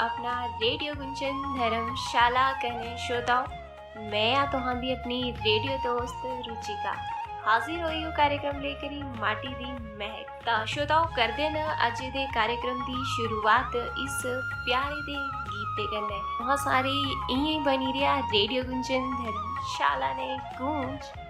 अपना रेडियो गुंजन धर्मशाला कहने श्रोताओं, मैं आ तुहांदी अपनी रेडियो दोस्त रुचिका हाजिर होई हो कार्यक्रम लेकर ही माटी दी महक। ता श्रोताओं करदे न अज दे कार्यक्रम दी शुरुआत इस प्यारे दे गीत दे कन्नै। बहुत सारे इं बनी रहा रेडियो गुंजन धर्मशाला ने गूंज